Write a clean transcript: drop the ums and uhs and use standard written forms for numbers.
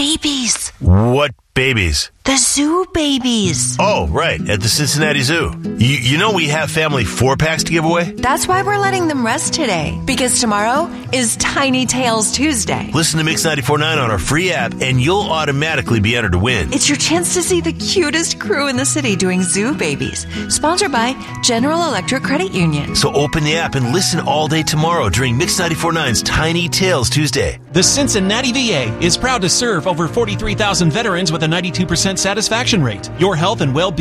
babies. What babies? The zoo babies. Oh, right, at the Cincinnati Zoo. You know we have family 4-packs to give away? That's why we're letting them rest today, because tomorrow is Tiny Tails Tuesday. Listen to Mix 94.9 on our free app, and you'll automatically be entered to win. It's your chance to see the cutest crew in the city doing Zoo Babies. Sponsored by General Electric Credit Union. So open the app and listen all day tomorrow during Mix 94.9's Tiny Tails Tuesday. The Cincinnati VA is proud to serve over 43,000 veterans with a 92% satisfaction rate. Your health and well-being